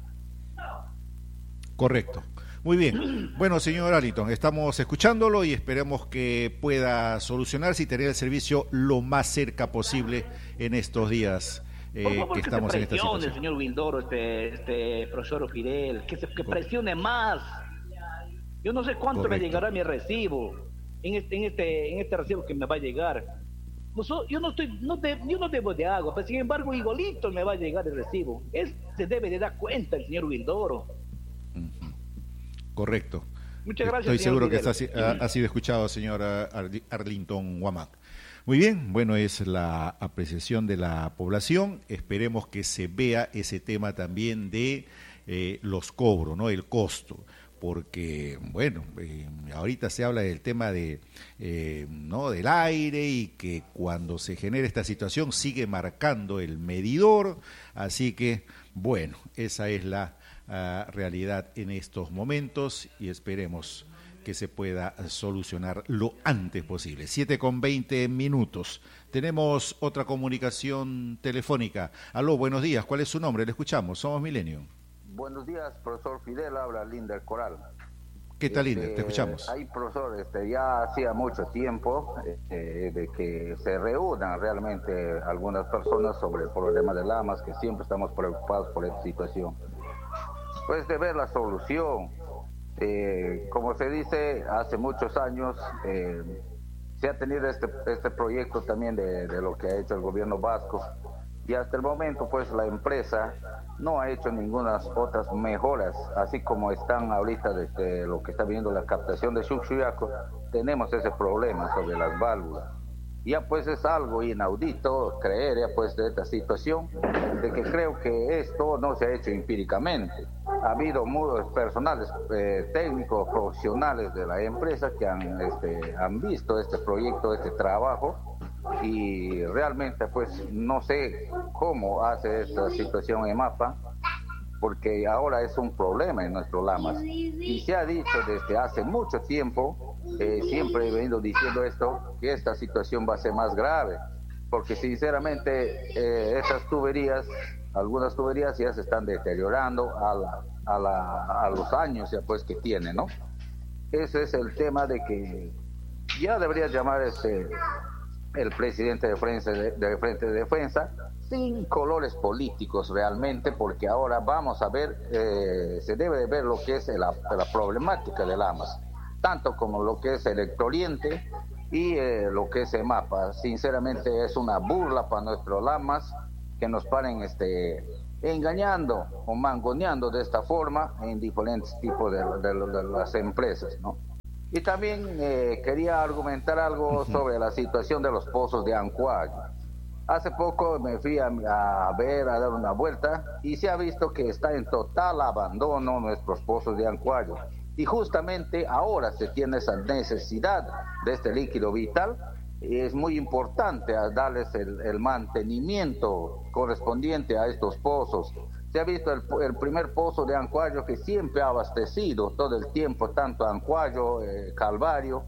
Correcto. Muy bien. Bueno, señor Arlington, estamos escuchándolo y esperemos que pueda solucionarse y tener el servicio lo más cerca posible en estos días eh, Por favor, que que, estamos se en esta presione, situación. señor Wildoro, este, este profesor Fidel, que se que presione más. Yo no sé cuánto Correcto. me llegará mi recibo, en este, en este, en este recibo que me va a llegar. Noso- yo no estoy, no de- yo no debo de agua, pero sin embargo igualito me va a llegar el recibo. Él se debe de dar cuenta el señor Wildoro. Correcto. Muchas gracias, Estoy señor seguro que Fidel. está, ha, ha sido escuchado, señor Arli- Arlington Guamán. Muy bien, bueno, es la apreciación de la población. Esperemos que se vea ese tema también de eh, los cobros, ¿no? El costo. Porque, bueno, eh, ahorita se habla del tema de, eh, ¿no? del aire y que cuando se genera esta situación sigue marcando el medidor. Así que, bueno, esa es la ah, realidad en estos momentos y esperemos que se pueda solucionar lo antes posible. siete con veinte minutos. Tenemos otra comunicación telefónica. Aló, buenos días. ¿Cuál es su nombre? Le escuchamos. Somos Milenio. Buenos días, profesor Fidel, habla Linder Coral. ¿Qué tal, Este, Linder? Te escuchamos. Ahí, profesor, este, ya hacía mucho tiempo este, de que se reúnan realmente algunas personas sobre el problema de Lamas, que siempre estamos preocupados por esta situación. Pues de ver la solución. Eh, como se dice, hace muchos años eh, se ha tenido este, este proyecto también de, de lo que ha hecho el gobierno vasco y hasta el momento pues la empresa no ha hecho ninguna otras mejoras, así como están ahorita desde lo que está viendo la captación de Chuchuyaco, tenemos ese problema sobre las válvulas. Ya pues es algo inaudito creer ya pues de esta situación, de que creo que esto no se ha hecho empíricamente. Ha habido muchos personales eh, técnicos, profesionales de la empresa que han, este, han visto este proyecto, este trabajo, y realmente pues no sé cómo hace esta situación en Mapa, porque ahora es un problema en nuestro Lamas. Y se ha dicho desde hace mucho tiempo eh, siempre he venido diciendo esto, que esta situación va a ser más grave, porque sinceramente eh, estas tuberías, algunas tuberías ya se están deteriorando a, la, a, la, a los años ya pues que tienen, ¿no? Ese es el tema de que ya debería llamar este el presidente de Frente de, de, Frente de Defensa sin colores políticos realmente, porque ahora vamos a ver, eh, se debe de ver lo que es la, la problemática de Lamas, tanto como lo que es Electrooriente y eh, lo que es EMAPA. Sinceramente es una burla para nuestros Lamas que nos paren este, engañando o mangoneando de esta forma en diferentes tipos de, de, de las empresas, ¿no? Y también eh, quería argumentar algo sobre la situación de los pozos de Ancuayo. Hace poco me fui a, a ver, a dar una vuelta, y se ha visto que está en total abandono nuestros pozos de Ancuayo. Y justamente ahora se tiene esa necesidad de este líquido vital, y es muy importante darles el, el mantenimiento correspondiente a estos pozos. Se ha visto el, el primer pozo de Ancuayo que siempre ha abastecido todo el tiempo, tanto Ancuayo, eh, Calvario,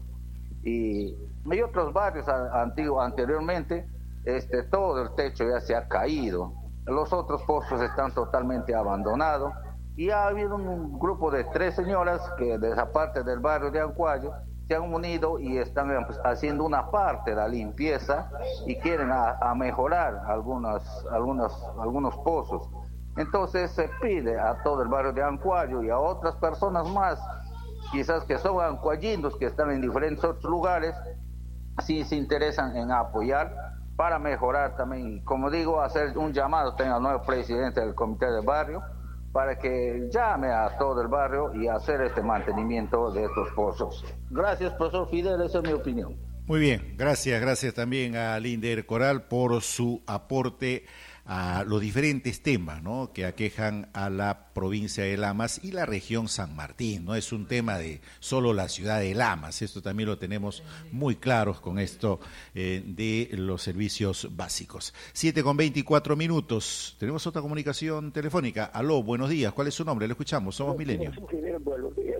y hay otros barrios antiguos anteriormente. Este, todo el techo ya se ha caído, los otros pozos están totalmente abandonados, y ha habido un grupo de tres señoras que de esa parte del barrio de Ancuayo se han unido y están haciendo una parte de la limpieza y quieren a, a mejorar algunas, algunas, algunos pozos. Entonces se pide a todo el barrio de Ancuayo y a otras personas más, quizás que son ancuayinos que están en diferentes otros lugares, si se interesan en apoyar para mejorar también, como digo, hacer un llamado también al nuevo presidente del comité de barrio para que llame a todo el barrio y hacer este mantenimiento de estos pozos. Gracias, profesor Fidel, esa es mi opinión. Muy bien, gracias, gracias también a Linder Coral por su aporte a los diferentes temas, ¿no?, que aquejan a la provincia de Lamas y la región San Martín. No es un tema de solo la ciudad de Lamas, esto también lo tenemos muy claros con esto eh, de los servicios básicos. siete con veinticuatro minutos, tenemos otra comunicación telefónica. Aló, buenos días, ¿cuál es su nombre? Le escuchamos, somos Milenio. Buenos días.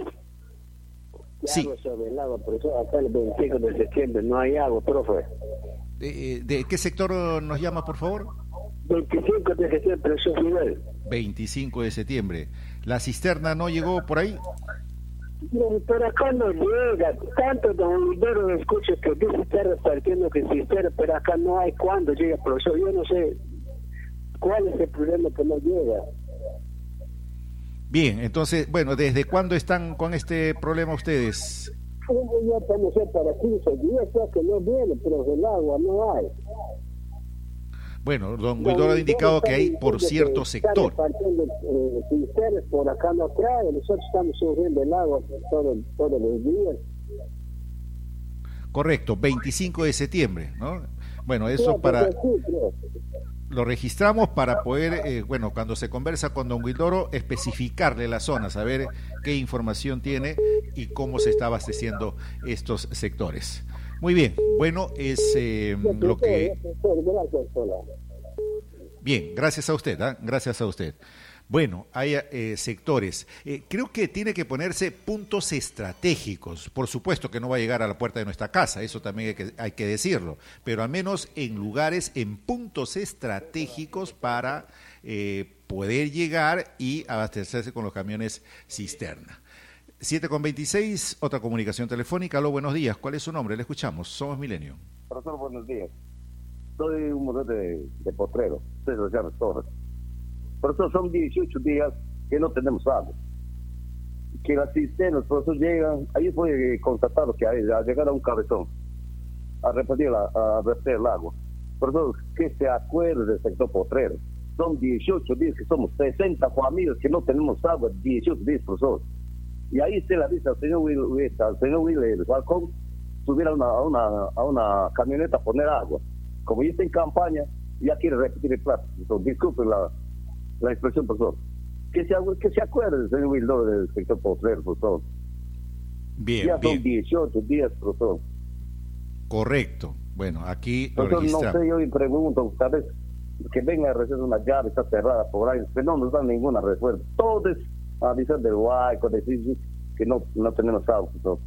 Sí. Sobre el agua, profesor, acá el veinticinco de septiembre no hay agua, profe. ¿De, de qué sector nos llama, por favor? veinticinco de septiembre, profesor Fidel. veinticinco de septiembre. ¿La cisterna no llegó por ahí? No, pero acá no llega. Tanto don Lidero escucha que dice está repartiendo que cisterna, pero acá no hay cuándo llega, profesor. Yo no sé cuál es el problema que no llega. Bien, entonces, bueno, ¿desde cuándo están con este problema ustedes? Ya estamos para quince días, ya que no viene, pero el agua no hay. Bueno, don Guidoro ha indicado que hay por cierto sector. Eh, por acá no trae, nosotros estamos sufriendo el agua todo, todos los días. Correcto, veinticinco de septiembre, ¿no? Bueno, eso para... Lo registramos para poder, eh, bueno, cuando se conversa con don Guidoro, especificarle la zona, saber qué información tiene y cómo se está abasteciendo estos sectores. Muy bien, bueno, es eh, lo que... Bien, gracias a usted, ¿eh? gracias a usted. Bueno, hay eh, sectores. Eh, creo que tiene que ponerse puntos estratégicos. Por supuesto que no va a llegar a la puerta de nuestra casa, eso también hay que, hay que decirlo, pero al menos en lugares, en puntos estratégicos para eh, poder llegar y abastecerse con los camiones cisterna. siete con veintiséis, otra comunicación telefónica. Aló, buenos días. ¿Cuál es su nombre? Le escuchamos. Somos Milenio. Profesor, buenos días. Soy un modelo de, de potrero. Ustedes ya Torres. Profesor, son dieciocho días que no tenemos agua. Que las cisternas, profesor, llegan. Ahí fue constatado que hay, al llegar a un cabezón, a repartir, la, a repartir el agua. Profesor, que se acuerde del sector potrero. Son dieciocho días que somos sesenta familias que no tenemos agua. dieciocho días, profesor. Y ahí se la dice al señor Will, al señor Will el balcón, subir a una, a una, a una camioneta a poner agua. Como ya está en campaña, ya quiere repetir el plato. Entonces, disculpen la, la expresión, profesor. Que se, que se acuerde del señor Will del sector potrero, profesor. Bien, ya bien. son dieciocho días, profesor. Correcto. Bueno, aquí lo profesor, registramos. No sé, yo me pregunto, tal vez que venga a recibir una llave, está cerrada por ahí, pero no nos dan ninguna respuesta. Todo es avisar del Huayco, decir que no, no tenemos agua, profesor.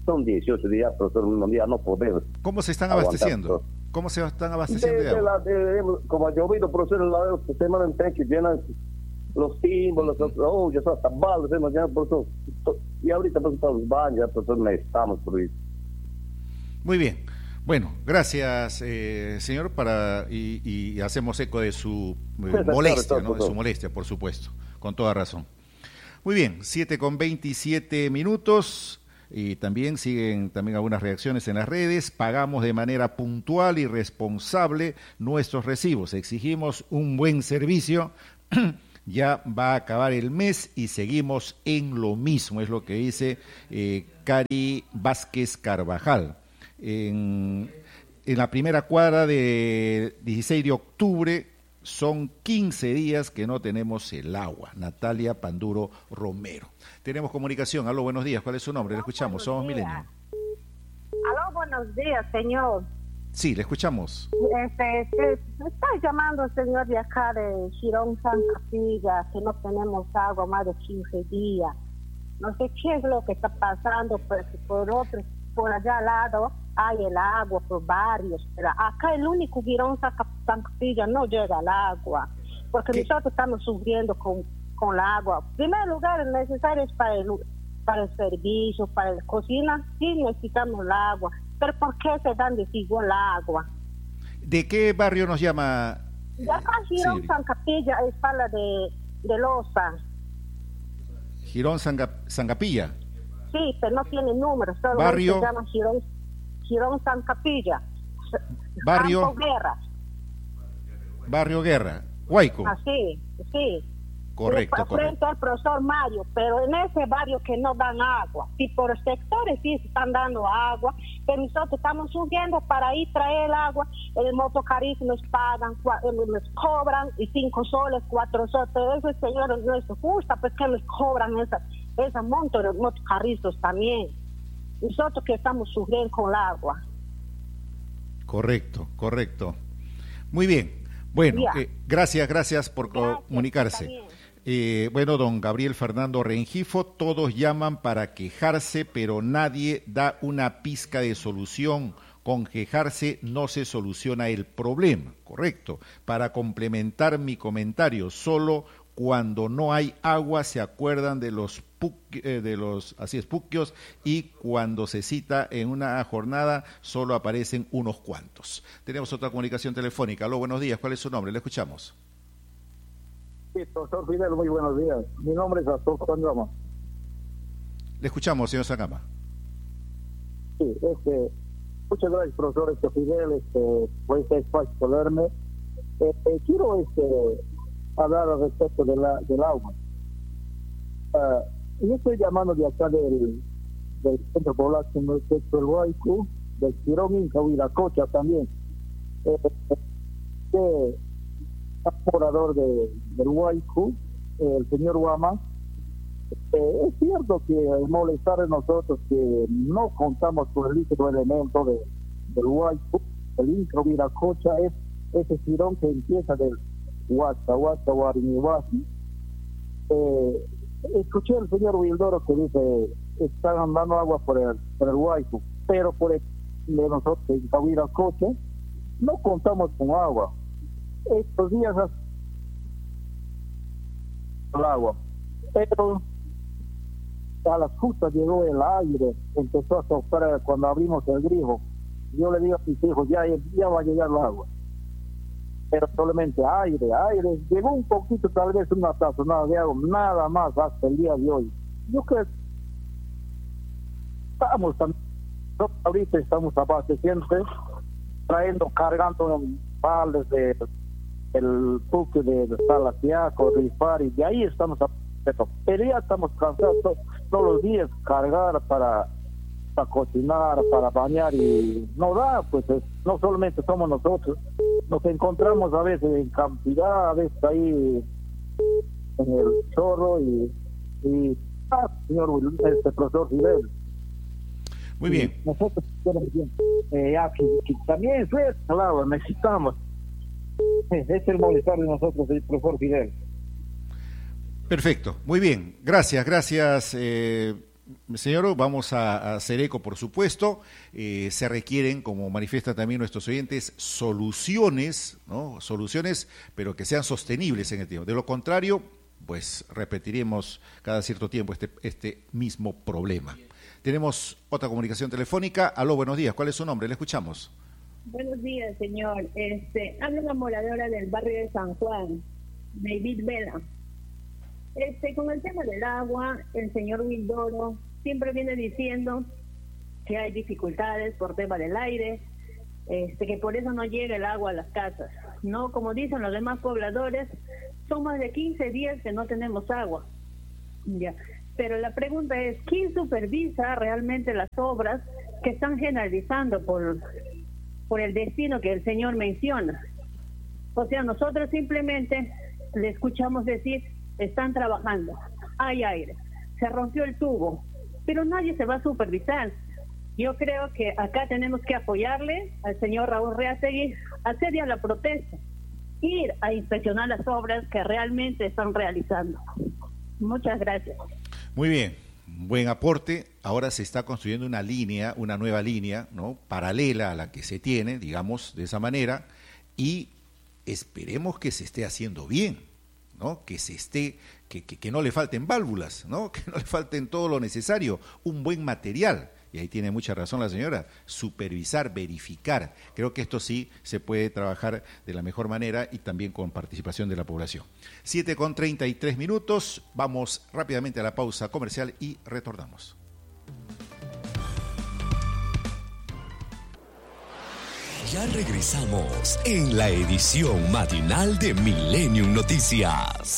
son dieciocho días, profesor, un día no podemos. ¿Cómo se están aguantar, abasteciendo? profesor. ¿Cómo se están abasteciendo de, de, de agua? La, de, de, como ha llovido, profesor, el lado de semana en que llenan los símbolos, los, oh, ya son hasta baldes, hemos llenado, profesor. Y ahorita, pues, todos los baños, profesor, necesitamos por eso. Muy bien. Bueno, gracias, eh, señor, para y, y hacemos eco de su eh, molestia, ¿no? De su molestia, por supuesto, con toda razón. Muy bien, siete con veintisiete minutos, y también siguen también algunas reacciones en las redes. Pagamos de manera puntual y responsable nuestros recibos, exigimos un buen servicio. Ya va a acabar el mes y seguimos en lo mismo, es lo que dice eh, Cari Vázquez Carvajal. En, en la primera cuadra de dieciséis de octubre son quince días que no tenemos el agua. Natalia Panduro Romero. Tenemos comunicación. Aló, buenos días. ¿Cuál es su nombre? Le escuchamos. Somos Milenio. Aló, buenos días, señor. Sí, le escuchamos. Este, este, está llamando el señor de acá de Girón San Capilla, que no tenemos agua más de quince días. No sé qué es lo que está pasando, pero por otro, por allá al lado hay el agua por barrios, pero acá el único Girón San Capilla no llega al agua, porque ¿Qué? nosotros estamos sufriendo con, con el agua. En primer lugar, es necesario para el, para el servicio, para la cocina, sí necesitamos el agua, pero ¿por qué se dan desigual el agua? ¿De qué barrio nos llama? De acá Girón sí. San Capilla es para de, de Loza. Girón San, San Capilla. Sí, pero no tiene número, solo barrio, se llama Girón, Girón San Capilla. Barrio Campo Guerra. Barrio Guerra, Huayco. Así, sí. Correcto, frente correcto. al profesor Mario, pero en ese barrio que no dan agua. Y por sectores sí están dando agua, pero nosotros estamos subiendo para ir traer el agua. El motocarista nos pagan, nos cobran y cinco soles, cuatro soles. Eso, señor, no es justo, pues que nos cobran esa, esa monto de motocaristas también. Nosotros que estamos sufriendo con el agua. Correcto, correcto. Muy bien. Bueno, eh, gracias, gracias por gracias, comunicarse. Eh, bueno, don Gabriel Fernando Rengifo, todos llaman para quejarse, pero nadie da una pizca de solución. Con quejarse no se soluciona el problema, correcto. Para complementar mi comentario, solo cuando no hay agua se acuerdan de los eh, de los así es puquios, y cuando se cita en una jornada solo aparecen unos cuantos. Tenemos otra comunicación telefónica. Aló, buenos días. ¿Cuál es su nombre? Le escuchamos. Sí, profesor Fidel, muy buenos días. Mi nombre es Astor Sangama. Le escuchamos, señor Sangama. Sí, este, muchas gracias, profesor este Fidel, este, por este espacio por verme. Este, quiero este, hablar al respecto de la, del agua. Uh, yo estoy llamando de acá del, del centro población del Huayco, del Girón Inca, Huiracocha también. Eh, eh, morador de, del Huayco, el señor Guama, eh, es cierto que es molestar a nosotros que no contamos con el líquido elemento de, del Huayco, el Inca Huiracocha es ese girón que empieza del Huacha, Huacha, Guarinihuasi. Eh, escuché al señor Wildoro que dice están dando agua por el, por el Huayco, pero por el de nosotros en Huiracocha no contamos con agua. Estos días el agua, pero a las justas llegó el aire, empezó a soplar cuando abrimos el grifo. Yo le digo a mis hijos, ya, ya va a llegar el agua, pero solamente aire, aire, llegó un poquito, tal vez una taza, nada de agua, nada más hasta el día de hoy. Yo creo que estamos también, ahorita estamos abasteciendo, trayendo, cargando en baldes de el buque de Salasiaco, Rifar, y de ahí estamos abasteciendo, pero ya estamos cansados todos los días cargar para, para cocinar, para bañar, y no da, pues no solamente somos nosotros, nos encontramos a veces en cantidad, a veces ahí en el chorro y, y ah, señor este profesor Fidel. Muy bien. Y nosotros eh, ya, que, que también es claro, necesitamos. Es el molestar de nosotros, el profesor Fidel. Perfecto, muy bien. Gracias, gracias, eh, Señor, vamos a, a hacer eco, por supuesto. Eh, se requieren, como manifiestan también nuestros oyentes, soluciones, ¿no? Soluciones, pero que sean sostenibles en el tiempo. De lo contrario, pues repetiremos cada cierto tiempo este, este mismo problema. Tenemos otra comunicación telefónica. Aló, buenos días. ¿Cuál es su nombre? Le escuchamos. Buenos días, señor. Este, habla una moradora del barrio de San Juan, David Vela. Este, con el tema del agua, el señor Wildoro siempre viene diciendo que hay dificultades por tema del aire, este, que por eso no llega el agua a las casas. No, como dicen los demás pobladores, son más de quince días que no tenemos agua. Ya. Pero la pregunta es, ¿quién supervisa realmente las obras que están generalizando por, por el destino que el señor menciona? O sea, nosotros simplemente le escuchamos decir, están trabajando, hay aire, se rompió el tubo, pero nadie se va a supervisar. Yo creo que acá tenemos que apoyarle al señor Raúl Reategui, hacer ya la protesta, ir a inspeccionar las obras que realmente están realizando. Muchas gracias. Muy bien, buen aporte. Ahora se está construyendo una línea, una nueva línea, ¿no? Paralela a la que se tiene, digamos, de esa manera, y esperemos que se esté haciendo bien, ¿no? Que se esté, que, que, que no le falten válvulas, ¿no? Que no le falten todo lo necesario, un buen material. Y ahí tiene mucha razón la señora, supervisar, verificar. Creo que esto sí se puede trabajar de la mejor manera y también con participación de la población. siete con treinta y tres minutos, vamos rápidamente a la pausa comercial y retornamos. Ya regresamos en la edición matinal de Millennium Noticias.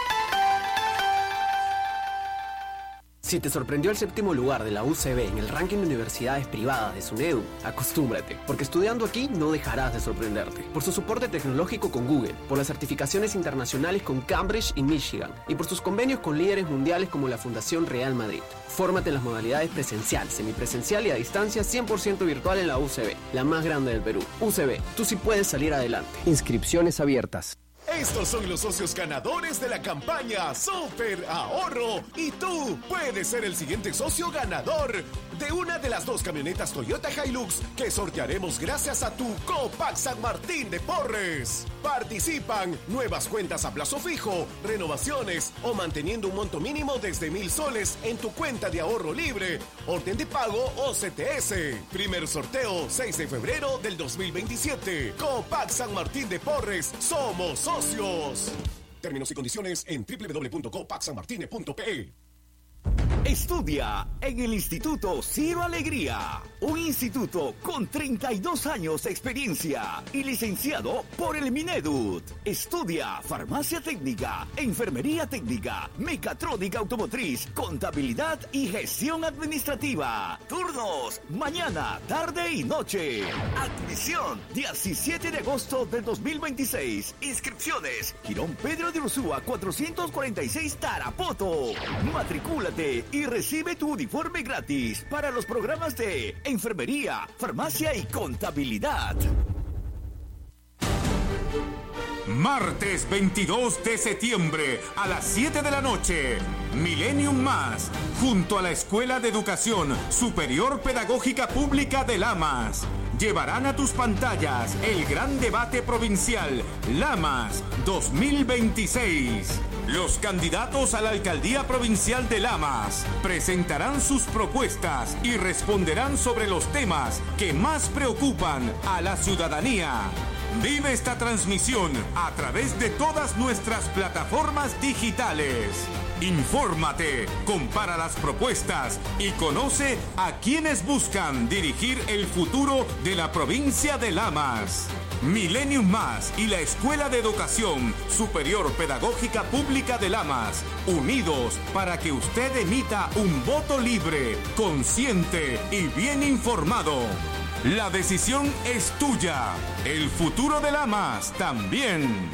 Si te sorprendió el séptimo lugar de la U C B en el ranking de universidades privadas de SUNEDU, acostúmbrate, porque estudiando aquí no dejarás de sorprenderte. Por su soporte tecnológico con Google, por las certificaciones internacionales con Cambridge y Michigan, y por sus convenios con líderes mundiales como la Fundación Real Madrid. Fórmate en las modalidades presencial, semipresencial y a distancia cien por ciento virtual en la U C B, la más grande del Perú. U C B, tú sí puedes salir adelante. Inscripciones abiertas. Estos son los socios ganadores de la campaña Super Ahorro y tú puedes ser el siguiente socio ganador de una de las dos camionetas Toyota Hilux que sortearemos gracias a tu Copac San Martín de Porres. Participan nuevas cuentas a plazo fijo, renovaciones o manteniendo un monto mínimo desde mil soles en tu cuenta de ahorro libre, orden de pago o C T S. Primer sorteo seis de febrero del dos mil veintisiete. Copac San Martín de Porres, somos socios. Términos y condiciones en doble u doble u doble u punto copac san martine punto p e. Estudia en el Instituto Ciro Alegría, un instituto con treinta y dos años de experiencia y licenciado por el Minedut. Estudia farmacia técnica, enfermería técnica, mecatrónica automotriz, contabilidad y gestión administrativa. Turnos, mañana, tarde y noche. Admisión, diecisiete de agosto del dos mil veintiséis. Inscripciones, Girón Pedro de Ursúa cuatrocientos cuarenta y seis Tarapoto. Matricúlate y recibe tu uniforme gratis para los programas de enfermería, farmacia y contabilidad. Martes veintidós de septiembre a las siete de la noche, Millennium Más, junto a la Escuela de Educación Superior Pedagógica Pública de Lamas, llevarán a tus pantallas el gran debate provincial Lamas dos mil veintiséis. Los candidatos a la alcaldía provincial de Lamas presentarán sus propuestas y responderán sobre los temas que más preocupan a la ciudadanía. Vive esta transmisión a través de todas nuestras plataformas digitales. Infórmate, compara las propuestas y conoce a quienes buscan dirigir el futuro de la provincia de Lamas. Millennium Más y la Escuela de Educación Superior Pedagógica Pública de Lamas, unidos para que usted emita un voto libre, consciente y bien informado. La decisión es tuya. El futuro de Lamas también.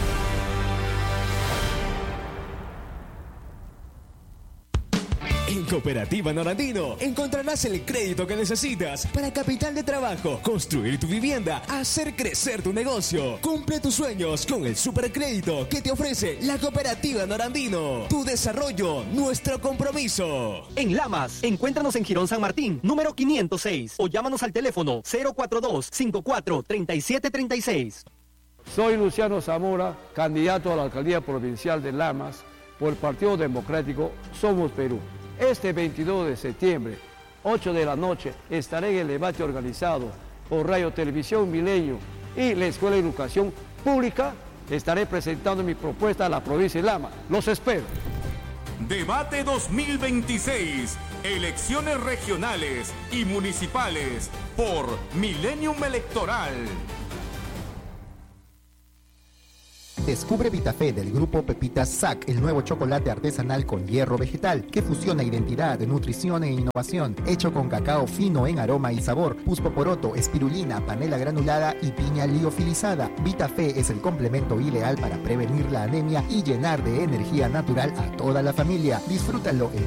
En Cooperativa Norandino encontrarás el crédito que necesitas para capital de trabajo, construir tu vivienda, hacer crecer tu negocio. Cumple tus sueños con el supercrédito que te ofrece la Cooperativa Norandino. Tu desarrollo, nuestro compromiso. En Lamas, encuéntranos en Girón San Martín, número quinientos seis, o llámanos al teléfono cero cuatro dos, cinco cuatro, tres siete tres seis. Soy Luciano Zamora, candidato a la alcaldía provincial de Lamas por el Partido Democrático Somos Perú. Este veintidós de septiembre, ocho de la noche, estaré en el debate organizado por Radio Televisión Milenio y la Escuela de Educación Pública. Estaré presentando mi propuesta a la provincia de Lamas. Los espero. Debate dos mil veintiséis. Elecciones regionales y municipales por Millennium Electoral. Descubre Vitafé del grupo Pepitas S A C, el nuevo chocolate artesanal con hierro vegetal que fusiona identidad, nutrición e innovación, hecho con cacao fino en aroma y sabor, puspoporoto, espirulina, panela granulada y piña liofilizada. Vitafé es el complemento ideal para prevenir la anemia y llenar de energía natural a toda la familia. Disfrútalo en